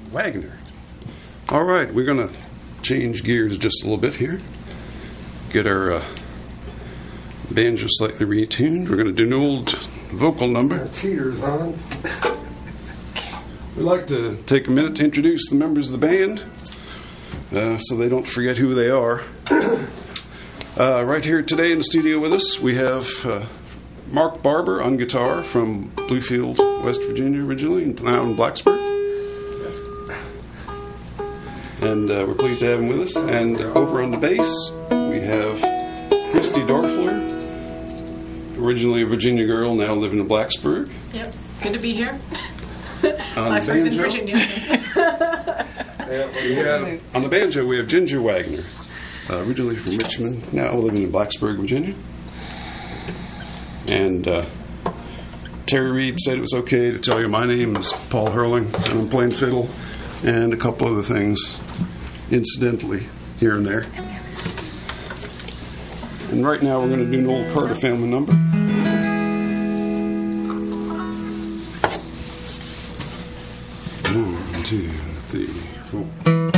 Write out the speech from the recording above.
Wagner. All right, we're going to change gears just a little bit here. Get our banjo slightly retuned. We're going to do an old vocal number. Cheaters on. We'd like to take a minute to introduce the members of the band so they don't forget who they are. Right here today in the studio with us, we have Mark Barber on guitar from Bluefield, West Virginia originally, and now in Blacksburg. Yes. And we're pleased to have him with us. And over on the bass, we have Christy Dorfler, originally a Virginia girl, now living in Blacksburg. Yep, good to be here. On Blacksburg's in banjo, Virginia. on the banjo, we have Ginger Wagner, originally from Richmond, now living in Blacksburg, Virginia. And Terry Reed said it was okay to tell you my name is Paul Hurling, and I'm playing fiddle and a couple other things, incidentally, here and there. And right now we're going to do an old Carter family number. 1, 2, 3, 4.